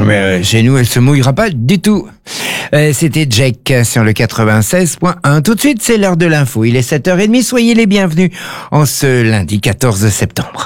Mais chez nous, elle se mouillera pas du tout. C'était Jack sur le 96.1. Tout de suite, c'est l'heure de l'info. Il est 7h30. Soyez les bienvenus en ce lundi 14 septembre.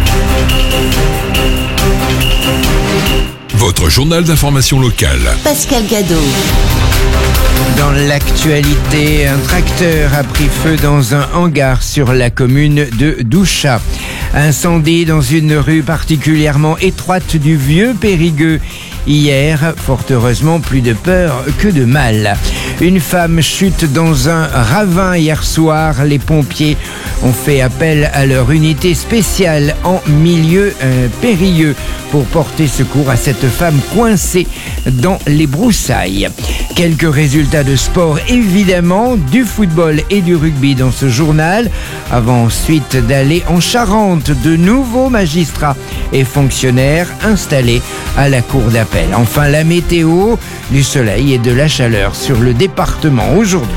Votre journal d'information locale. Pascal Gadot. Dans l'actualité, un tracteur a pris feu dans un hangar sur la commune de Douchat. Incendie dans une rue particulièrement étroite du Vieux Périgueux. Hier, fort heureusement, plus de peur que de mal. Une femme chute dans un ravin hier soir. Les pompiers ont fait appel à leur unité spéciale en milieu périlleux pour porter secours à cette femme coincée dans les broussailles. Quelques résultats de sport, évidemment, du football et du rugby dans ce journal, avant ensuite d'aller en Charente. De nouveaux magistrats et fonctionnaires installés à la cour d'appel. Enfin, la météo, du soleil et de la chaleur sur le département aujourd'hui.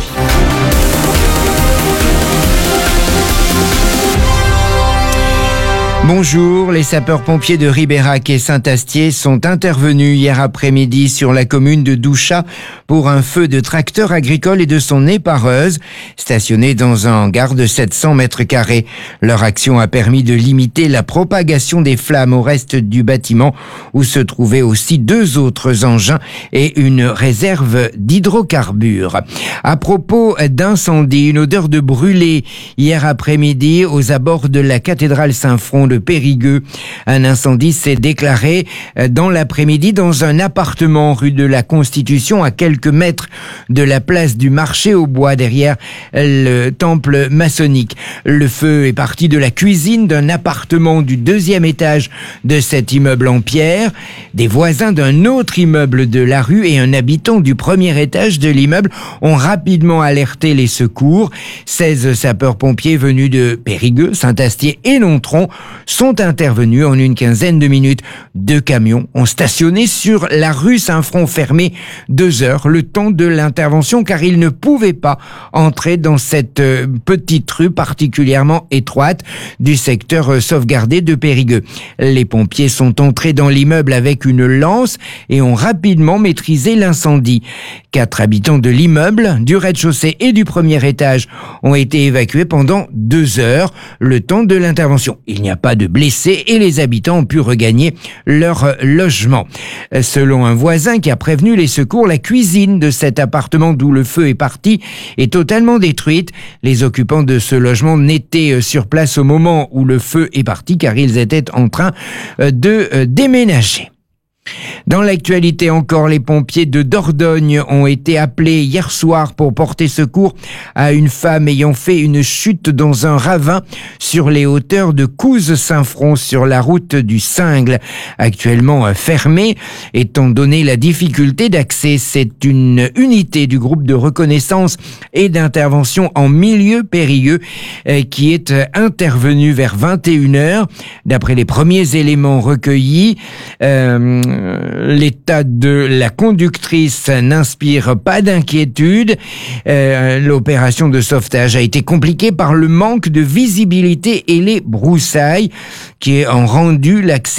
Bonjour, les sapeurs-pompiers de Ribérac et Saint-Astier sont intervenus hier après-midi sur la commune de Douchat pour un feu de tracteur agricole et de son épareuse, stationné dans un hangar de 700 mètres carrés. Leur action a permis de limiter la propagation des flammes au reste du bâtiment, où se trouvaient aussi 2 autres engins et une réserve d'hydrocarbures. À propos d'incendie, une odeur de brûlé hier après-midi aux abords de la cathédrale Saint-Front de Périgueux. Un incendie s'est déclaré dans l'après-midi dans un appartement rue de la Constitution à quelques mètres de la place du marché aux bois derrière le temple maçonnique. Le feu est parti de la cuisine d'un appartement du 2e étage de cet immeuble en pierre. Des voisins d'un autre immeuble de la rue et un habitant du 1er étage de l'immeuble ont rapidement alerté les secours. 16 sapeurs-pompiers venus de Périgueux, Saint-Astier et Nontron sont intervenus en une quinzaine de minutes. 2 camions ont stationné sur la rue Saint-Front, fermée 2 heures, le temps de l'intervention, car ils ne pouvaient pas entrer dans cette petite rue particulièrement étroite du secteur sauvegardé de Périgueux. Les pompiers sont entrés dans l'immeuble avec une lance et ont rapidement maîtrisé l'incendie. 4 habitants de l'immeuble, du rez-de-chaussée et du 1er étage ont été évacués pendant 2 heures, le temps de l'intervention. Il n'y a pas de blessés et les habitants ont pu regagner leur logement. Selon un voisin qui a prévenu les secours, la cuisine de cet appartement d'où le feu est parti est totalement détruite. Les occupants de ce logement n'étaient sur place au moment où le feu est parti car ils étaient en train de déménager. Dans l'actualité encore, les pompiers de Dordogne ont été appelés hier soir pour porter secours à une femme ayant fait une chute dans un ravin sur les hauteurs de Couze-Saint-Front sur la route du Cingle, actuellement fermée étant donné la difficulté d'accès. C'est une unité du groupe de reconnaissance et d'intervention en milieu périlleux qui est intervenue vers 21h. D'après les premiers éléments recueillis, l'état de la conductrice n'inspire pas d'inquiétude. L'opération de sauvetage a été compliquée par le manque de visibilité et les broussailles qui ont rendu l'accès